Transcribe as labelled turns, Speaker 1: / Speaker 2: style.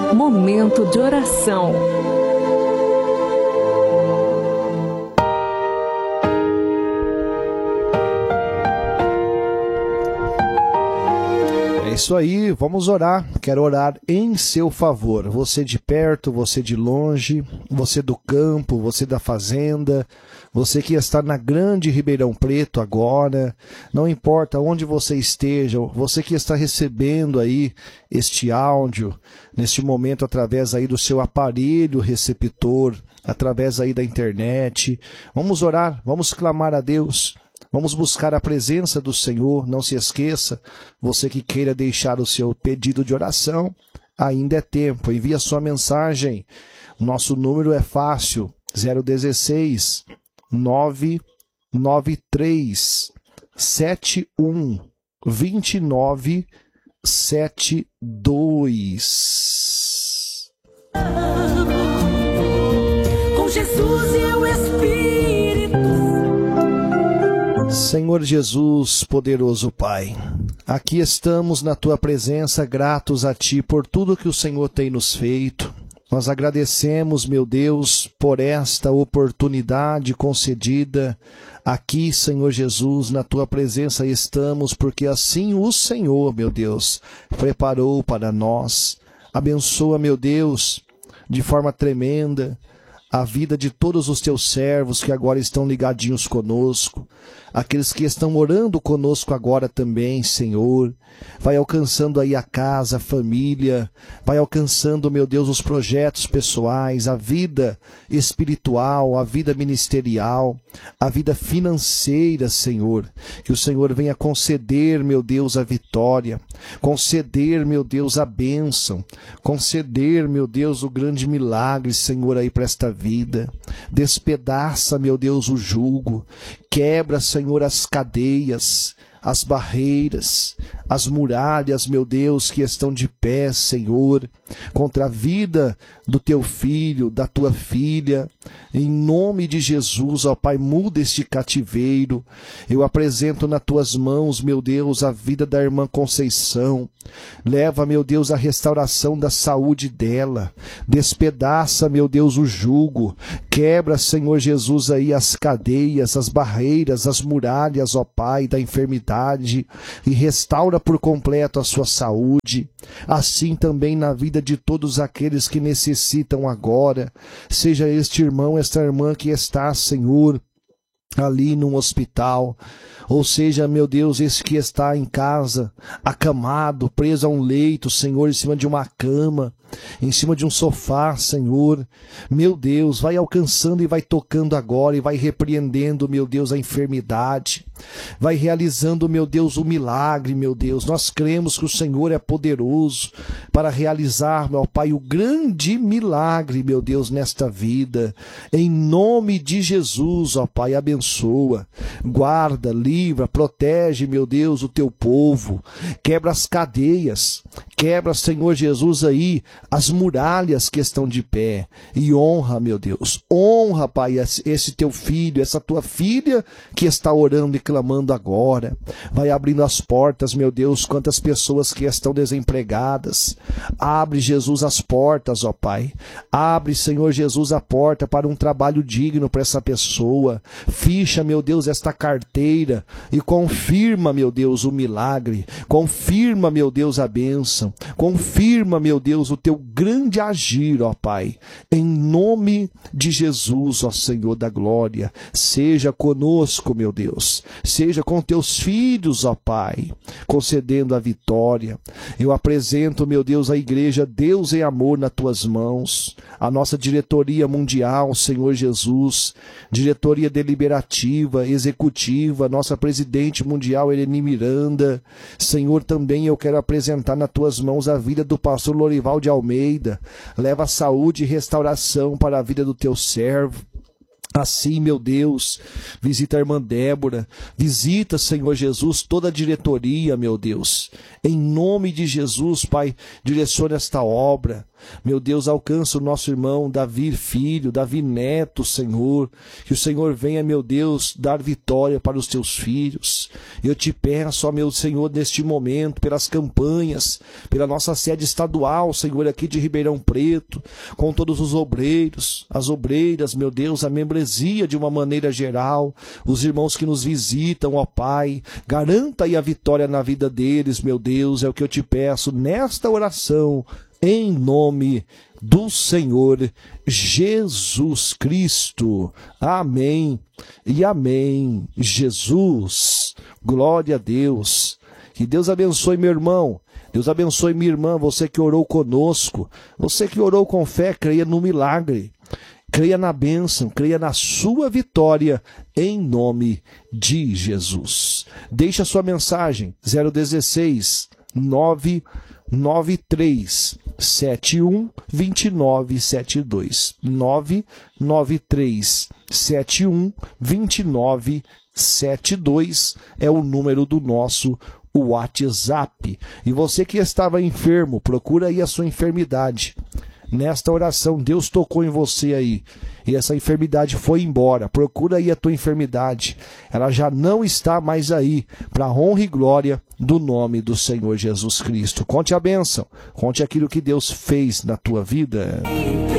Speaker 1: Momento de oração.
Speaker 2: É isso aí, vamos orar. Quero orar em seu favor. Você de perto, você de longe, você do campo, você da fazenda, você que está na grande Ribeirão Preto agora, não importa onde você esteja, você que está recebendo aí este áudio, neste momento através aí do seu aparelho receptor, através aí da internet. Vamos orar, vamos clamar a Deus. Vamos buscar a presença do Senhor. Não se esqueça, você que queira deixar o seu pedido de oração, ainda é tempo. Envie a sua mensagem. Nosso número é fácil, 016 993 71 29 72.
Speaker 3: Com Jesus e o Espírito.
Speaker 2: Senhor Jesus, poderoso Pai, aqui estamos na Tua presença, gratos a Ti por tudo que o Senhor tem nos feito. Nós agradecemos, meu Deus, por esta oportunidade concedida. Aqui, Senhor Jesus, na Tua presença estamos, porque assim o Senhor, meu Deus, preparou para nós. Abençoa, meu Deus, de forma tremenda, a vida de todos os Teus servos que agora estão ligadinhos conosco, aqueles que estão orando conosco agora também, Senhor. Vai alcançando aí a casa, a família, vai alcançando, meu Deus, os projetos pessoais, a vida espiritual, a vida ministerial, a vida financeira, Senhor. Que o Senhor venha conceder, meu Deus, a vitória, conceder, meu Deus, a bênção, conceder, meu Deus, o grande milagre, Senhor, aí para esta vida. Despedaça, meu Deus, o jugo, quebra, Senhor, as cadeias, as barreiras, as muralhas, meu Deus, que estão de pé, Senhor, contra a vida do Teu filho, da Tua filha. Em nome de Jesus, ó Pai, muda este cativeiro. Eu apresento nas Tuas mãos, meu Deus, a vida da irmã Conceição. Leva, meu Deus, a restauração da saúde dela. Despedaça, meu Deus, o jugo. Quebra, Senhor Jesus, aí as cadeias, as barreiras, as muralhas, ó Pai, da enfermidade, e restaura por completo a sua saúde. Assim também na vida de todos aqueles que necessitam agora, seja este irmão, esta irmã que está, Senhor, ali num hospital, ou seja, meu Deus, esse que está em casa, acamado, preso a um leito, Senhor, em cima de uma cama, em cima de um sofá, Senhor. Meu Deus, vai alcançando e vai tocando agora e vai repreendendo, meu Deus, a enfermidade. Vai realizando, meu Deus, o milagre, meu Deus. Nós cremos que o Senhor é poderoso para realizar, meu Pai, o grande milagre, meu Deus, nesta vida. Em nome de Jesus, ó Pai, abençoa, guarda, livra, protege, meu Deus, o Teu povo. Quebra as cadeias, quebra, Senhor Jesus, aí as muralhas que estão de pé, e honra, meu Deus, honra, Pai, esse Teu filho, essa Tua filha que está orando e clamando agora. Vai abrindo as portas, meu Deus, quantas pessoas que estão desempregadas. Abre, Jesus, as portas, ó Pai. Abre, Senhor Jesus, a porta para um trabalho digno para essa pessoa. Ficha, meu Deus, esta carteira e confirma, meu Deus, o milagre. Confirma, meu Deus, a bênção. Confirma, meu Deus, o Teu grande agir, ó Pai. Em nome de Jesus, ó Senhor da glória. Seja conosco, meu Deus. Seja com Teus filhos, ó Pai, concedendo a vitória. Eu apresento, meu Deus, a igreja Deus em Amor nas Tuas mãos. A nossa diretoria mundial, Senhor Jesus. Diretoria deliberativa, executiva, nossa presidente mundial, Eleni Miranda. Senhor, também eu quero apresentar nas Tuas mãos a vida do pastor Lorival de Almeida. Leva saúde e restauração para a vida do Teu servo. Assim, meu Deus, visita a irmã Débora, visita, Senhor Jesus, toda a diretoria, meu Deus. Em nome de Jesus, Pai, direcione esta obra. Meu Deus, alcança o nosso irmão Davi filho, Davi neto, Senhor. Que o Senhor venha, meu Deus, dar vitória para os teus filhos. Eu te peço, ó meu Senhor, neste momento, pelas campanhas, pela nossa sede estadual, Senhor, aqui de Ribeirão Preto, com todos os obreiros, as obreiras, meu Deus, a membresia de uma maneira geral, os irmãos que nos visitam, ó Pai, garanta aí a vitória na vida deles, meu Deus, é o que eu te peço nesta oração, em nome do Senhor Jesus Cristo. Amém e amém. Jesus, glória a Deus. Que Deus abençoe meu irmão, Deus abençoe minha irmã, você que orou conosco, você que orou com fé, creia no milagre. Creia na bênção, creia na sua vitória, em nome de Jesus. Deixe a sua mensagem, 016 993 71 2972. 993 71 2972 é o número do nosso WhatsApp. E você que estava enfermo, procura aí a sua enfermidade. Nesta oração, Deus tocou em você aí, e essa enfermidade foi embora. Procura aí a tua enfermidade, ela já não está mais aí, para a honra e glória do nome do Senhor Jesus Cristo. Conte a bênção, conte aquilo que Deus fez na tua vida.